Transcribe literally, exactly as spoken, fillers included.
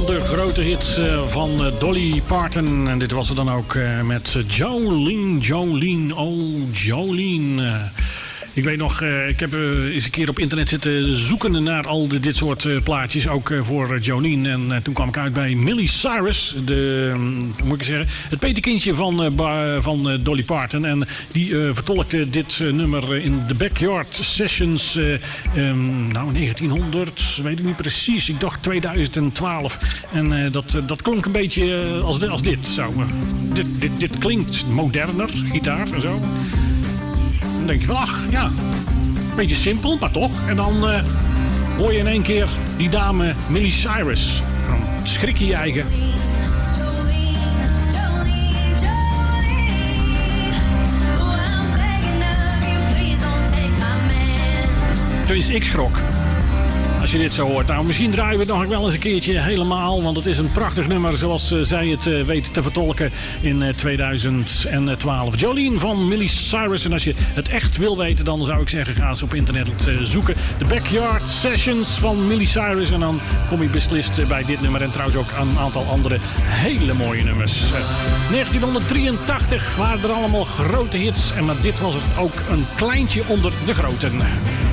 de grote hits van Dolly Parton. En dit was er dan ook met Jolene, Jolene, oh Jolene. Ik weet nog, ik heb eens een keer op internet zitten zoeken naar al de, dit soort plaatjes. Ook voor Jolene. En toen kwam ik uit bij Miley Cyrus. De, hoe moet ik zeggen, het petekindje van, van Dolly Parton. En die uh, vertolkte dit nummer in The Backyard Sessions. Uh, um, nou, negentienhonderd, weet ik niet precies. Ik dacht tweeduizend twaalf. En uh, dat, dat klonk een beetje als, als dit. Zo. Dit, dit. Dit klinkt moderner, gitaar en zo. Dan denk je van, ach, ja, een beetje simpel, maar toch. En dan uh, hoor je in één keer die dame Miley Cyrus. Dan schrik je je eigen. Tenminste, ik schrok. Als je dit zo hoort. Nou, misschien draaien we het nog wel eens een keertje helemaal. Want het is een prachtig nummer zoals uh, zij het uh, weten te vertolken in uh, tweeduizend twaalf. Jolene van Miley Cyrus. En als je het echt wil weten, dan zou ik zeggen, ga eens op internet uh, zoeken. The Backyard Sessions van Miley Cyrus. En dan kom je beslist uh, bij dit nummer. En trouwens ook een aantal andere hele mooie nummers. Uh, negentien drieëntachtig waren er allemaal grote hits. En maar dit was er ook een kleintje onder de groten.